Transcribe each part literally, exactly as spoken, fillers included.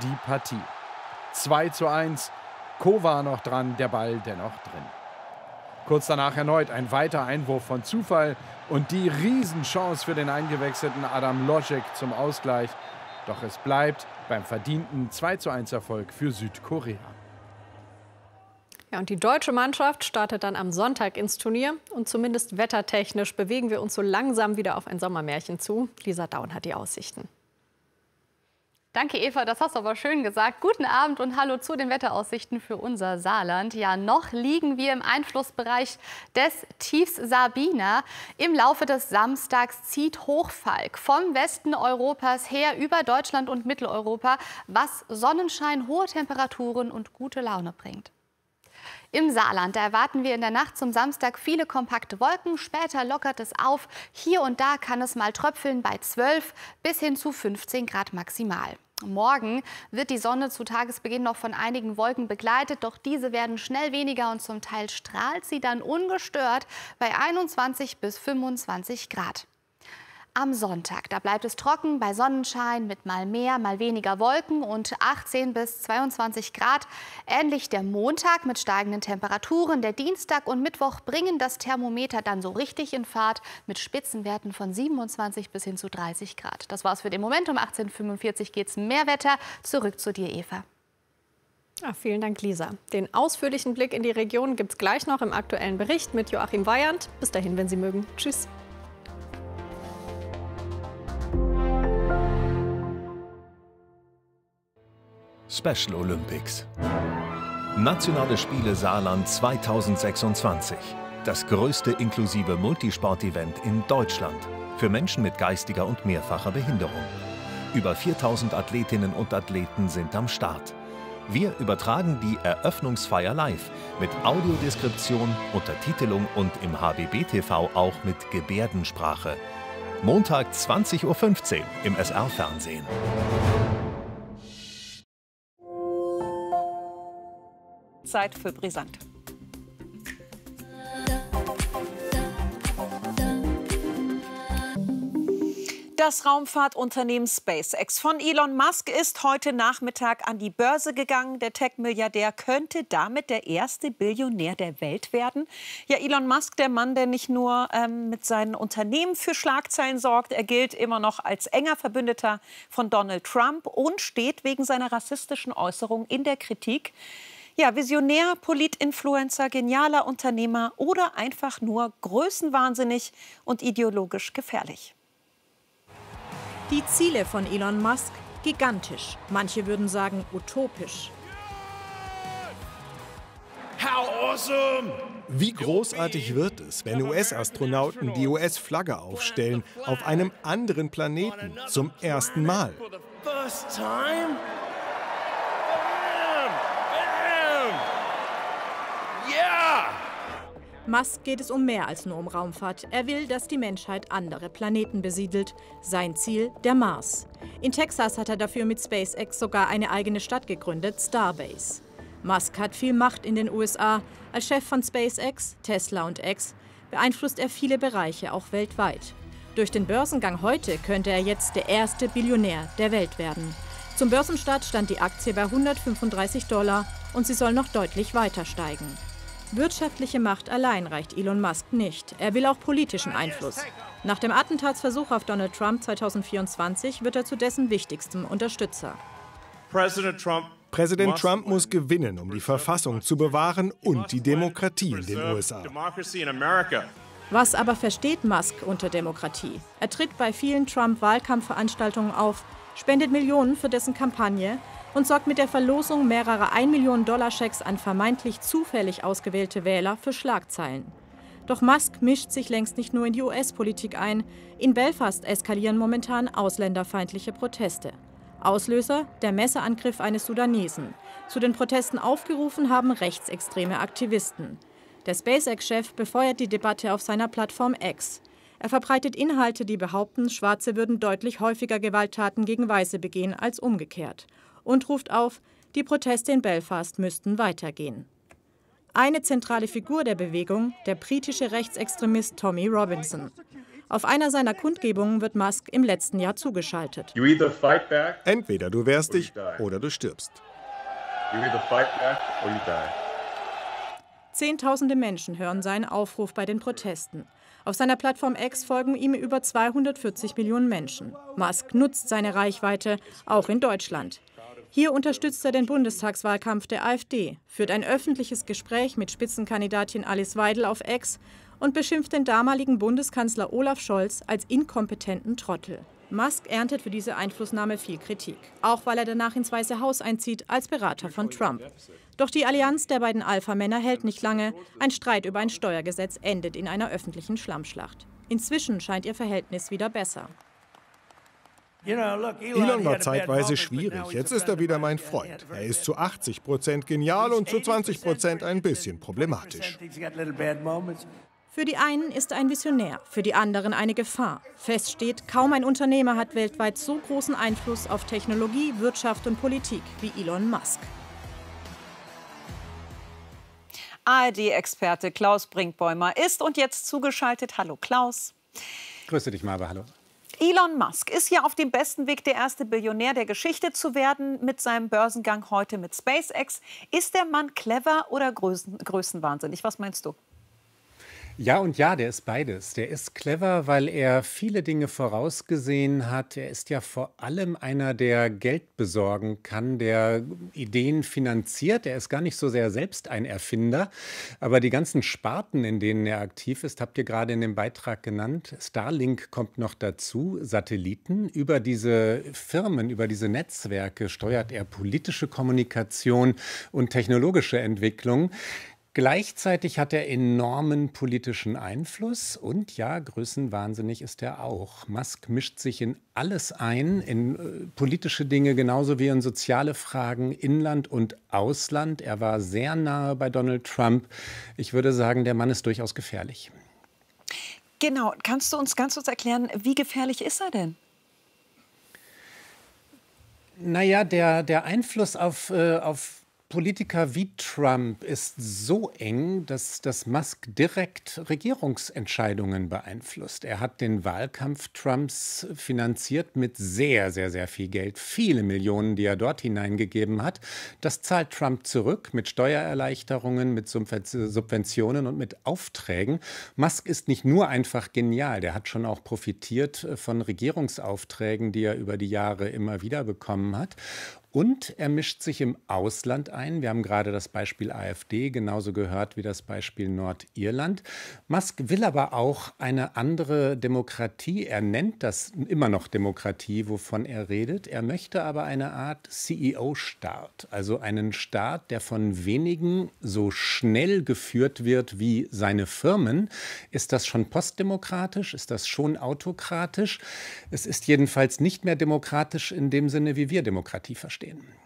die Partie. zwei zu eins, Kova noch dran, der Ball dennoch drin. Kurz danach erneut ein weiter Einwurf von Zufall und die Riesenchance für den eingewechselten Adam Lojek zum Ausgleich. Doch es bleibt beim verdienten zwei zu eins Erfolg für Südkorea. Ja, und die deutsche Mannschaft startet dann am Sonntag ins Turnier. Und zumindest wettertechnisch bewegen wir uns so langsam wieder auf ein Sommermärchen zu. Lisa Daun hat die Aussichten. Danke, Eva, das hast du aber schön gesagt. Guten Abend und hallo zu den Wetteraussichten für unser Saarland. Ja, noch liegen wir im Einflussbereich des Tiefs Sabina. Im Laufe des Samstags zieht Hochfalk vom Westen Europas her über Deutschland und Mitteleuropa, was Sonnenschein, hohe Temperaturen und gute Laune bringt. Im Saarland da erwarten wir in der Nacht zum Samstag viele kompakte Wolken. Später lockert es auf. Hier und da kann es mal tröpfeln bei zwölf bis hin zu fünfzehn Grad maximal. Morgen wird die Sonne zu Tagesbeginn noch von einigen Wolken begleitet, doch diese werden schnell weniger und zum Teil strahlt sie dann ungestört bei einundzwanzig bis fünfundzwanzig Grad. Am Sonntag, da bleibt es trocken bei Sonnenschein mit mal mehr, mal weniger Wolken und achtzehn bis zweiundzwanzig Grad. Ähnlich der Montag mit steigenden Temperaturen. Der Dienstag und Mittwoch bringen das Thermometer dann so richtig in Fahrt mit Spitzenwerten von siebenundzwanzig bis hin zu dreißig Grad. Das war's für den Moment. Um achtzehn Uhr fünfundvierzig geht's mehr Wetter. Zurück zu dir, Eva. Ja, vielen Dank, Lisa. Den ausführlichen Blick in die Region gibt's gleich noch im aktuellen Bericht mit Joachim Weyand. Bis dahin, wenn Sie mögen. Tschüss. Special Olympics. Nationale Spiele Saarland zweitausendsechsundzwanzig. Das größte inklusive Multisport-Event in Deutschland für Menschen mit geistiger und mehrfacher Behinderung. Über viertausend Athletinnen und Athleten sind am Start. Wir übertragen die Eröffnungsfeier live mit Audiodeskription, Untertitelung und im H B B T V auch mit Gebärdensprache. Montag zwanzig Uhr fünfzehn im S R-Fernsehen. Zeit für Brisant. Das Raumfahrtunternehmen SpaceX von Elon Musk ist heute Nachmittag an die Börse gegangen. Der Tech-Milliardär könnte damit der erste Billionär der Welt werden. Ja, Elon Musk, der Mann, der nicht nur ähm, mit seinen Unternehmen für Schlagzeilen sorgt, er gilt immer noch als enger Verbündeter von Donald Trump und steht wegen seiner rassistischen Äußerungen in der Kritik. Ja, Visionär, Politinfluencer, genialer Unternehmer oder einfach nur größenwahnsinnig und ideologisch gefährlich. Die Ziele von Elon Musk gigantisch, manche würden sagen utopisch. How awesome! Wie großartig wird es, wenn U S-Astronauten die U S-Flagge aufstellen auf einem anderen Planeten zum ersten Mal? Musk geht es um mehr als nur um Raumfahrt. Er will, dass die Menschheit andere Planeten besiedelt. Sein Ziel, der Mars. In Texas hat er dafür mit SpaceX sogar eine eigene Stadt gegründet, Starbase. Musk hat viel Macht in den U S A. Als Chef von SpaceX, Tesla und X beeinflusst er viele Bereiche, auch weltweit. Durch den Börsengang heute könnte er jetzt der erste Billionär der Welt werden. Zum Börsenstart stand die Aktie bei hundertfünfunddreißig Dollar und sie soll noch deutlich weiter steigen. Wirtschaftliche Macht allein reicht Elon Musk nicht. Er will auch politischen Einfluss. Nach dem Attentatsversuch auf Donald Trump zweitausendvierundzwanzig wird er zu dessen wichtigstem Unterstützer. Präsident Trump, Präsident Trump muss gewinnen, um die Verfassung zu bewahren und die Demokratie in den U S A. Was aber versteht Musk unter Demokratie? Er tritt bei vielen Trump-Wahlkampfveranstaltungen auf, spendet Millionen für dessen Kampagne und sorgt mit der Verlosung mehrerer ein Million Dollar Schecks an vermeintlich zufällig ausgewählte Wähler für Schlagzeilen. Doch Musk mischt sich längst nicht nur in die U S-Politik ein. In Belfast eskalieren momentan ausländerfeindliche Proteste. Auslöser der Messerangriff eines Sudanesen. Zu den Protesten aufgerufen haben rechtsextreme Aktivisten. Der SpaceX-Chef befeuert die Debatte auf seiner Plattform X. Er verbreitet Inhalte, die behaupten, Schwarze würden deutlich häufiger Gewalttaten gegen Weiße begehen als umgekehrt. Und ruft auf, die Proteste in Belfast müssten weitergehen. Eine zentrale Figur der Bewegung, der britische Rechtsextremist Tommy Robinson. Auf einer seiner Kundgebungen wird Musk im letzten Jahr zugeschaltet. Entweder du wehrst dich oder du stirbst. Zehntausende Menschen hören seinen Aufruf bei den Protesten. Auf seiner Plattform X folgen ihm über zweihundertvierzig Millionen Menschen. Musk nutzt seine Reichweite, auch in Deutschland. Hier unterstützt er den Bundestagswahlkampf der AfD, führt ein öffentliches Gespräch mit Spitzenkandidatin Alice Weidel auf X und beschimpft den damaligen Bundeskanzler Olaf Scholz als inkompetenten Trottel. Musk erntet für diese Einflussnahme viel Kritik, auch weil er danach ins Weiße Haus einzieht als Berater von Trump. Doch die Allianz der beiden Alpha-Männer hält nicht lange. Ein Streit über ein Steuergesetz endet in einer öffentlichen Schlammschlacht. Inzwischen scheint ihr Verhältnis wieder besser. Elon war zeitweise schwierig, jetzt ist er wieder mein Freund. Er ist zu achtzig Prozent genial und zu zwanzig Prozent ein bisschen problematisch. Für die einen ist er ein Visionär, für die anderen eine Gefahr. Fest steht, kaum ein Unternehmer hat weltweit so großen Einfluss auf Technologie, Wirtschaft und Politik wie Elon Musk. A R D-Experte Klaus Brinkbäumer ist und jetzt zugeschaltet. Hallo Klaus. Grüße dich, Marve, hallo. Elon Musk ist ja auf dem besten Weg, der erste Billionär der Geschichte zu werden mit seinem Börsengang heute mit SpaceX. Ist der Mann clever oder Größen, größenwahnsinnig? Was meinst du? Ja und ja, der ist beides. Der ist clever, weil er viele Dinge vorausgesehen hat. Er ist ja vor allem einer, der Geld besorgen kann, der Ideen finanziert. Er ist gar nicht so sehr selbst ein Erfinder. Aber die ganzen Sparten, in denen er aktiv ist, habt ihr gerade in dem Beitrag genannt. Starlink kommt noch dazu, Satelliten. Über diese Firmen, über diese Netzwerke steuert er politische Kommunikation und technologische Entwicklung. Gleichzeitig hat er enormen politischen Einfluss und ja, größenwahnsinnig ist er auch. Musk mischt sich in alles ein, in äh, politische Dinge genauso wie in soziale Fragen, Inland und Ausland. Er war sehr nahe bei Donald Trump. Ich würde sagen, der Mann ist durchaus gefährlich. Genau, kannst du uns ganz kurz erklären, wie gefährlich ist er denn? Naja, der, der Einfluss auf, äh, auf Politiker wie Trump ist so eng, dass, dass Musk direkt Regierungsentscheidungen beeinflusst. Er hat den Wahlkampf Trumps finanziert mit sehr, sehr, sehr viel Geld. Viele Millionen, die er dort hineingegeben hat. Das zahlt Trump zurück mit Steuererleichterungen, mit Subventionen und mit Aufträgen. Musk ist nicht nur einfach genial, der hat schon auch profitiert von Regierungsaufträgen, die er über die Jahre immer wieder bekommen hat. Und er mischt sich im Ausland ein. Wir haben gerade das Beispiel AfD genauso gehört wie das Beispiel Nordirland. Musk will aber auch eine andere Demokratie. Er nennt das immer noch Demokratie, wovon er redet. Er möchte aber eine Art C E O-Staat, also einen Staat, der von wenigen so schnell geführt wird wie seine Firmen. Ist das schon postdemokratisch? Ist das schon autokratisch? Es ist jedenfalls nicht mehr demokratisch in dem Sinne, wie wir Demokratie verstehen.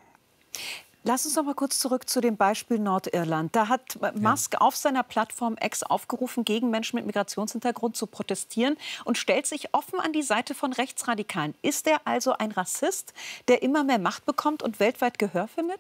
Lass uns noch mal kurz zurück zu dem Beispiel Nordirland. Da hat Musk ja. auf seiner Plattform X aufgerufen, gegen Menschen mit Migrationshintergrund zu protestieren und stellt sich offen an die Seite von Rechtsradikalen. Ist er also ein Rassist, der immer mehr Macht bekommt und weltweit Gehör findet?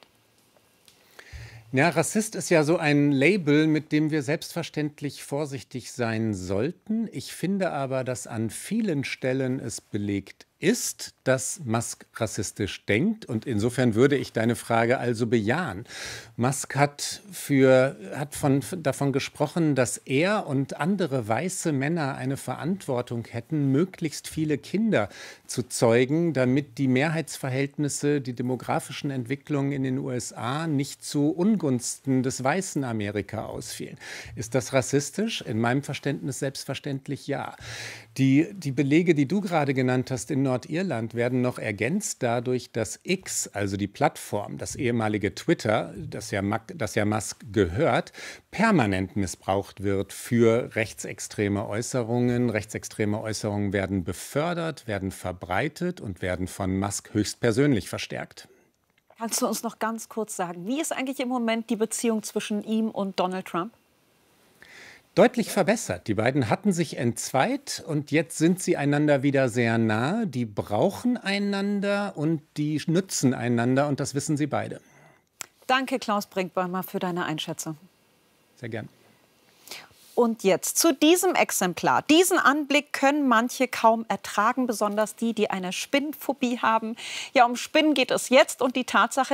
Ja, Rassist ist ja so ein Label, mit dem wir selbstverständlich vorsichtig sein sollten. Ich finde aber, dass an vielen Stellen es belegt ist, dass Musk rassistisch denkt. Und insofern würde ich deine Frage also bejahen. Musk hat, für, hat von, davon gesprochen, dass er und andere weiße Männer eine Verantwortung hätten, möglichst viele Kinder zu zeugen, damit die Mehrheitsverhältnisse, die demografischen Entwicklungen in den U S A nicht zu Ungunsten des weißen Amerika ausfielen. Ist das rassistisch? In meinem Verständnis selbstverständlich ja. Die, die Belege, die du gerade genannt hast in Nordirland, werden noch ergänzt dadurch, dass X, also die Plattform, das ehemalige Twitter, das ja, das ja Musk gehört, permanent missbraucht wird für rechtsextreme Äußerungen. Rechtsextreme Äußerungen werden befördert, werden verbreitet und werden von Musk höchstpersönlich verstärkt. Kannst du uns noch ganz kurz sagen, wie ist eigentlich im Moment die Beziehung zwischen ihm und Donald Trump? Deutlich verbessert. Die beiden hatten sich entzweit und jetzt sind sie einander wieder sehr nah. Die brauchen einander und die nützen einander und das wissen sie beide. Danke, Klaus Brinkbäumer, für deine Einschätzung. Sehr gern. Und jetzt zu diesem Exemplar. Diesen Anblick können manche kaum ertragen, besonders die, die eine Spinnenphobie haben. Ja, um Spinnen geht es jetzt und die Tatsache,